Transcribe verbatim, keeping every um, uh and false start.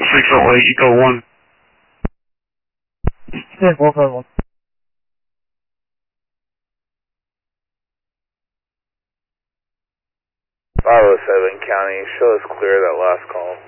six oh eight, Eco one. ten four five one. five oh seven County, show us clear that last call.